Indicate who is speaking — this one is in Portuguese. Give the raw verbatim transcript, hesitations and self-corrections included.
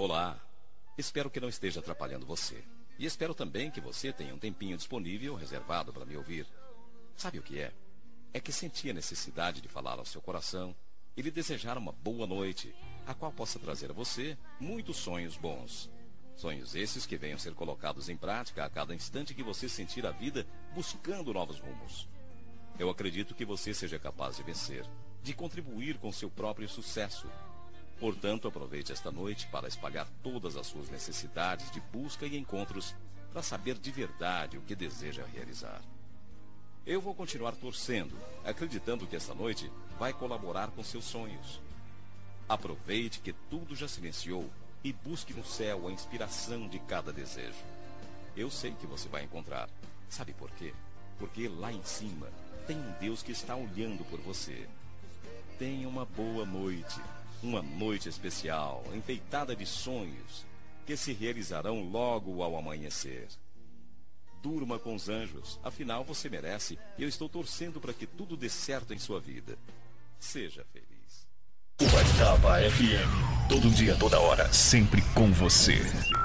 Speaker 1: Olá, espero que não esteja atrapalhando você. E espero também que você tenha um tempinho disponível reservado para me ouvir. Sabe o que é? É que senti a necessidade de falar ao seu coração e lhe desejar uma boa noite, a qual possa trazer a você muitos sonhos bons. Sonhos esses que venham ser colocados em prática a cada instante que você sentir a vida buscando novos rumos. Eu acredito que você seja capaz de vencer, de contribuir com seu próprio sucesso. Portanto, aproveite esta noite para espalhar todas as suas necessidades de busca e encontros para saber de verdade o que deseja realizar. Eu vou continuar torcendo, acreditando que esta noite vai colaborar com seus sonhos. Aproveite que tudo já silenciou e busque no céu a inspiração de cada desejo. Eu sei que você vai encontrar. Sabe por quê? Porque lá em cima tem um Deus que está olhando por você. Tenha uma boa noite. Uma noite especial, enfeitada de sonhos, que se realizarão logo ao amanhecer. Durma com os anjos, afinal você merece, e eu estou torcendo para que tudo dê certo em sua vida. Seja feliz.
Speaker 2: Ubatuba F M, todo dia, toda hora, sempre com você.